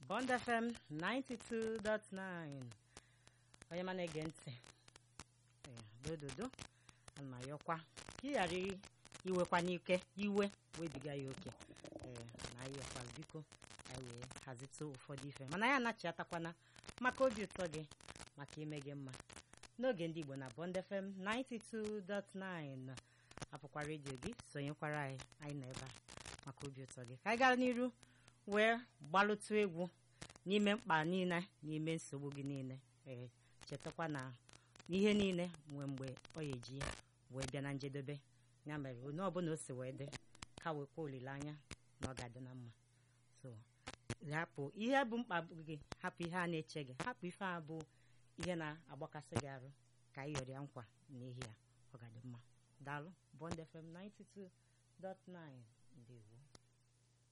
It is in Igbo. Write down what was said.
Bond FM 92.9. Onye ma na-ege ntị dododo ana m ayọkwa ka ị ghara iwekwa n'ike iwe webiga ya oke na ayọkwa biko anyị wee hazite ụfọdụ ife mana ya anachiatakwana maka obi ụtọ gị maka ime gị mma n'oge ndị Igbo na Bond FM 92.9 apụkwa redio gị sonyekwara anyị nọ ebe a maka obi ụtọ gị ka anyị gara n'iru wee gbalụtụ egwu n'ime mkpa niile n'ime nsogbu gị niile chetakwa na ihe niile nwee mgbe ọ ga-eji wee bịa na njedebe ya mere onye ọbụla o si wee dị ka wekwa olileanya na ọ ga-adị na mma so hapụ ihe bụ mkpa gị hapụ ihe a na-eche gị hapụ ife a bụ ihe na-agbakasị gị arụ ka ị yọrọ ya nkwa n'ihi ya ọ ga-adị mma daalụ Bond FM 92.9 ndewo